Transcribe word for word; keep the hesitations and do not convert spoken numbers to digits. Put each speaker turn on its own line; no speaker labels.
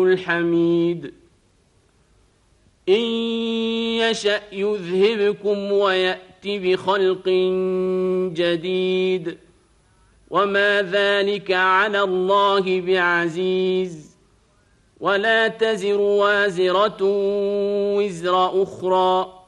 الحميد إن يشأ يذهبكم ويأت بخلق جديد وما ذلك على الله بعزيز ولا تزر وازرة وزر أخرى